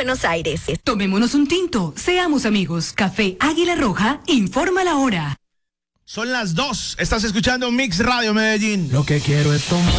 Buenos Aires. Tomémonos un tinto, seamos amigos. Café Águila Roja, informa la hora. Son las 2. Estás escuchando Mix Radio Medellín. Lo que quiero es tomar.